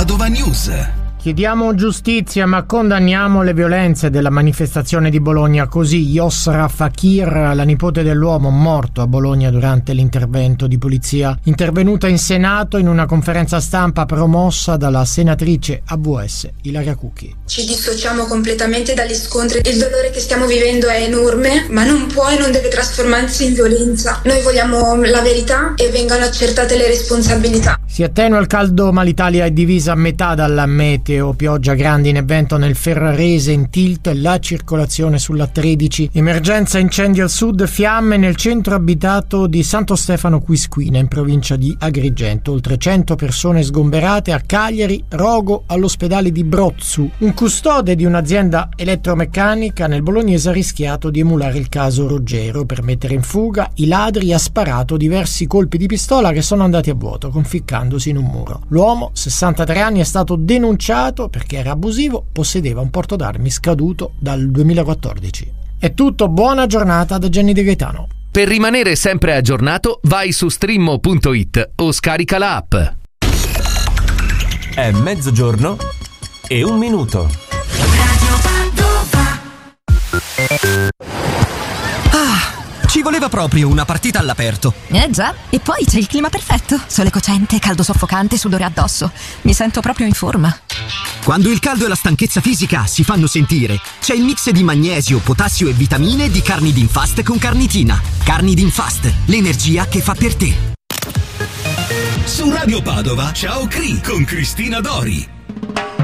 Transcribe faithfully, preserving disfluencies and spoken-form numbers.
Padova News. Chiediamo giustizia ma condanniamo le violenze della manifestazione di Bologna, così Yosra Fakir, la nipote dell'uomo morto a Bologna durante l'intervento di polizia, intervenuta in Senato in una conferenza stampa promossa dalla senatrice A V S Ilaria Cucchi. Ci dissociamo completamente dagli scontri, il dolore che stiamo vivendo è enorme, ma non può e non deve trasformarsi in violenza. Noi vogliamo la verità e vengano accertate le responsabilità. Si attenua il caldo ma l'Italia è divisa a metà dalla meteo, pioggia, grandine e vento nel Ferrarese, in tilt la circolazione sulla tredici, emergenza incendi al sud, fiamme nel centro abitato di Santo Stefano Quisquina in provincia di Agrigento, oltre cento persone sgomberate a Cagliari, rogo all'ospedale di Brozzu. Un custode di un'azienda elettromeccanica nel bolognese ha rischiato di emulare il caso Ruggero. Per mettere in fuga i ladri ha sparato diversi colpi di pistola che sono andati a vuoto, conficcandosi in un muro. L'uomo, sessantatré anni, è stato denunciato perché era abusivo, possedeva un porto d'armi scaduto dal duemilaquattordici. È tutto, buona giornata da Gianni De Gaetano. Per rimanere sempre aggiornato vai su streammo punto it o scarica la app. È mezzogiorno e un minuto. Ah, ci voleva proprio una partita all'aperto. Eh già, e poi c'è il clima perfetto. Sole cocente, caldo soffocante, sudore addosso. Mi sento proprio in forma. Quando il caldo e la stanchezza fisica si fanno sentire, c'è il mix di magnesio, potassio e vitamine di Carnidin Fast con carnitina. Carnidin Fast, l'energia che fa per te. Su Radio Padova, ciao Cri con Cristina Dori.